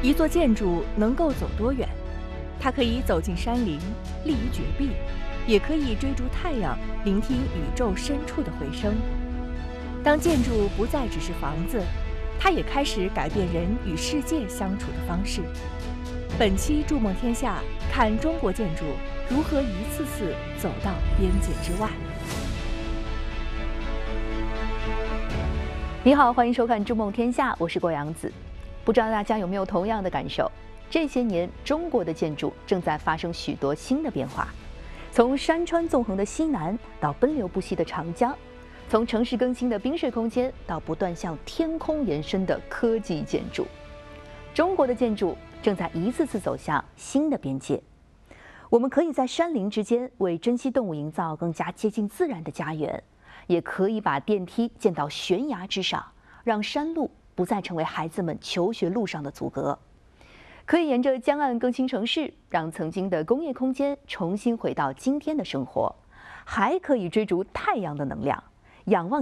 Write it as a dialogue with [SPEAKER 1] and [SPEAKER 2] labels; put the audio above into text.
[SPEAKER 1] 一座建筑能够走多远？它可以走进山林，立于绝壁，也可以追逐太阳，聆听宇宙深处的回声。当建筑不再只是房子，它也开始改变人与世界相处的方式。本期筑梦天下，看中国建筑如何一次次走到边界之外。
[SPEAKER 2] 你好，欢迎收看《筑梦天下》，我是郭阳子。不知道大家有没有同样的感受？这些年，中国的建筑正在发生许多新的变化，从山川纵横的西南到奔流不息的长江，从城市更新的冰水空间到不断向天空延伸的科技建筑，中国的建筑正在一次次走向新的边界。我们可以在山林之间为珍稀动物营造更加接近自然的家园，也可以把电梯建到悬崖之上，让山路不再成为孩子们求学路上的阻隔。可以沿着江岸更新城市，让曾经的工业空间重新回到今天的生活。还可以追逐太阳的能量，仰望